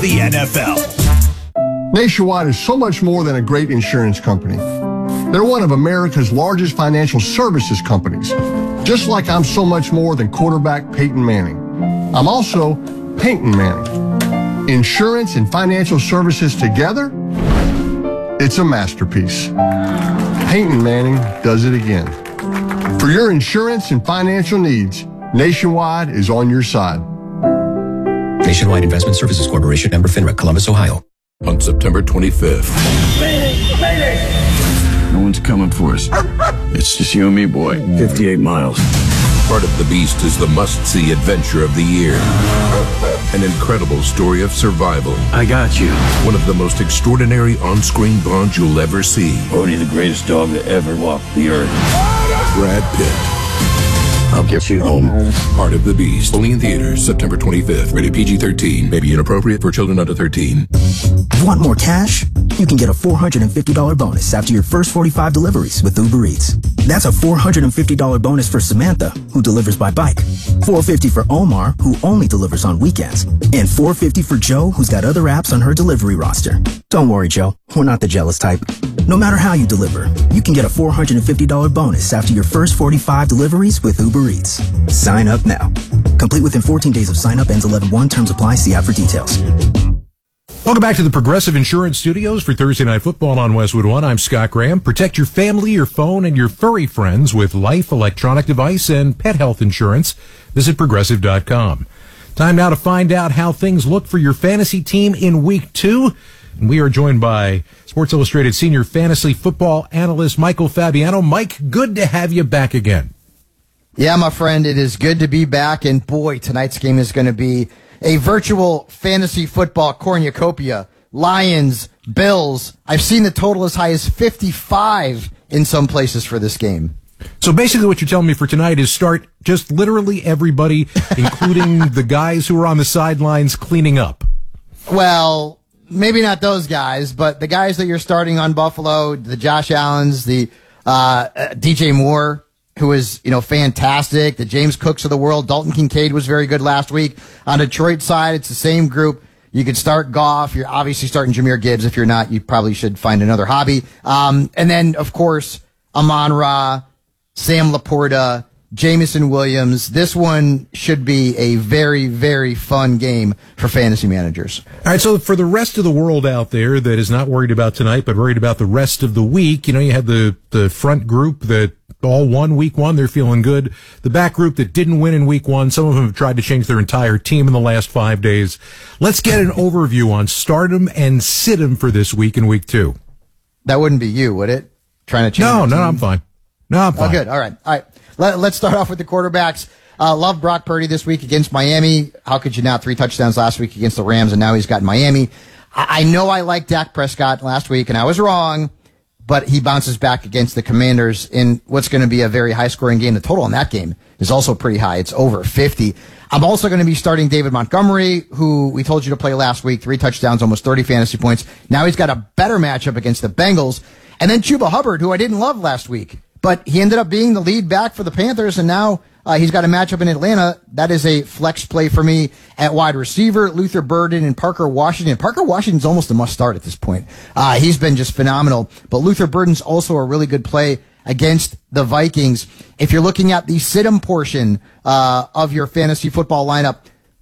the NFL. Nationwide is so much more than a great insurance company. They're one of America's largest financial services companies, just like I'm so much more than quarterback Peyton Manning. I'm also Peyton Manning. Insurance and financial services together, it's a masterpiece. Peyton Manning does it again. For your insurance and financial needs, Nationwide is on your side. Nationwide Investment Services Corporation, member FINRA, Columbus, Ohio. On September 25th. No one's coming for us. It's just you and me, boy. 58 miles. Heart of the Beast is the must-see adventure of the year. An incredible story of survival. I got you. One of the most extraordinary on-screen bonds you'll ever see. Odie, the greatest dog that ever walked the earth. Brad Pitt. I'll get you home. Heart of the Beast. Only in theaters September 25th. Rated PG-13. May be inappropriate for children under 13. Want more cash? You can get a $450 bonus after your first 45 deliveries with Uber Eats. That's a $450 bonus for Samantha, who delivers by bike. $450 for Omar, who only delivers on weekends. And $450 for Joe, who's got other apps on her delivery roster. Don't worry, Joe. We're not the jealous type. No matter how you deliver, you can get a $450 bonus after your first 45 deliveries with Uber Eats. Sign up now. Complete within 14 days of sign up. Ends 11/1. Terms apply. See app for details. Welcome back to the Progressive Insurance Studios for Thursday Night Football on Westwood One. I'm Scott Graham. Protect your family, your phone, and your furry friends with life, electronic device, and pet health insurance. Visit Progressive.com. Time now to find out how things look for your fantasy team in Week 2. And we are joined by Sports Illustrated senior fantasy football analyst Michael Fabiano. Mike, good to have you back again. Yeah, my friend, it is good to be back. And boy, tonight's game is going to be a virtual fantasy football cornucopia. Lions, Bills. I've seen the total as high as 55 in some places for this game. So basically what you're telling me for tonight is start just literally everybody, including the guys who are on the sidelines cleaning up. Well, maybe not those guys, but the guys that you're starting on Buffalo, the Josh Allens, the DJ Moore, who is, fantastic, the James Cooks of the world. Dalton Kincaid was very good last week. On Detroit side, it's the same group. You could start Goff. You're obviously starting Jahmyr Gibbs. If you're not, you probably should find another hobby. And then, of course, Amon-Ra, Sam Laporta, Jameson Williams. This one should be a very, very fun game for fantasy managers. All right, so for the rest of the world out there that is not worried about tonight, but worried about the rest of the week, you had the front group that all won Week 1. They're feeling good. The back group that didn't win in Week 1, some of them have tried to change their entire team in the last 5 days. Let's get an overview on stardom and sit-em for this week in Week 2. That wouldn't be you, would it? Trying to change No, I'm fine. Oh, good. All right. Let's start off with the quarterbacks. Love Brock Purdy this week against Miami. How could you not? 3 touchdowns last week against the Rams, and now he's got Miami. I know I liked Dak Prescott last week, and I was wrong, but he bounces back against the Commanders in what's going to be a very high-scoring game. The total on that game is also pretty high. It's over 50. I'm also going to be starting David Montgomery, who we told you to play last week. 3 touchdowns, almost 30 fantasy points. Now he's got a better matchup against the Bengals. And then Chuba Hubbard, who I didn't love last week, but he ended up being the lead back for the Panthers, and now he's got a matchup in Atlanta. That is a flex play for me at wide receiver. Luther Burden and Parker Washington. Parker Washington's almost a must-start at this point. He's been just phenomenal. But Luther Burden's also a really good play against the Vikings. If you're looking at the sit-em portion of your fantasy football lineup,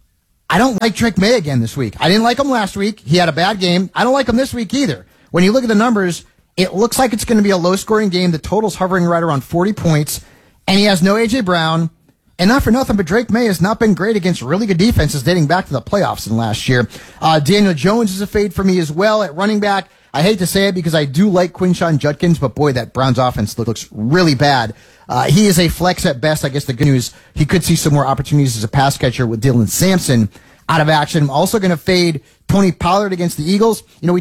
I don't like Drake May again this week. I didn't like him last week. He had a bad game. I don't like him this week either. When you look at the numbers, it looks like it's going to be a low-scoring game. The total's hovering right around 40 points, and he has no A.J. Brown. And not for nothing, but Drake May has not been great against really good defenses dating back to the playoffs in last year. Daniel Jones is a fade for me as well at running back. I hate to say it because I do like Quinshon Judkins, but boy, that Browns offense looks really bad. He is a flex at best. I guess the good news, he could see some more opportunities as a pass catcher with Dylan Sampson out of action. I'm also going to fade Tony Pollard against the Eagles. We